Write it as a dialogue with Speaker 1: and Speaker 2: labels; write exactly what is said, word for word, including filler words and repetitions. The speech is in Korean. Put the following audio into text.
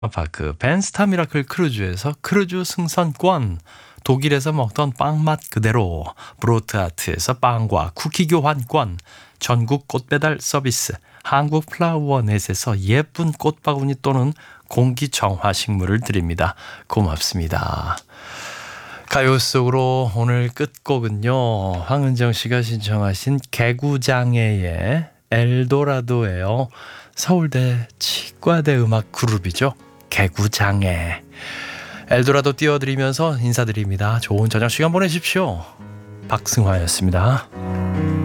Speaker 1: 파크 벤스타 미라클 크루즈에서 크루즈 승선권, 독일에서 먹던 빵맛 그대로 브로트아트에서 빵과 쿠키 교환권, 전국 꽃배달 서비스 한국 플라워넷에서 예쁜 꽃바구니 또는 공기정화 식물을 드립니다. 고맙습니다. 가요 속으로 오늘 끝곡은요, 황은정 씨가 신청하신 개구장애의 엘도라도예요. 서울대 치과대 음악 그룹이죠. 개구장애. 엘도라도 띄워드리면서 인사드립니다. 좋은 저녁 시간 보내십시오. 박승화였습니다.